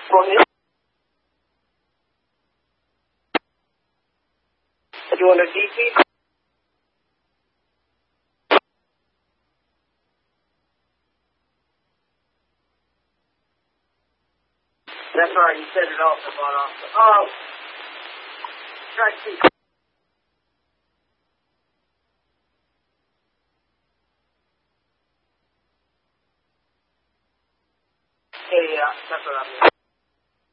Morning. Do you want a DP? That's right, you set it off the bottom. Try to see. Yeah, that's what I mean.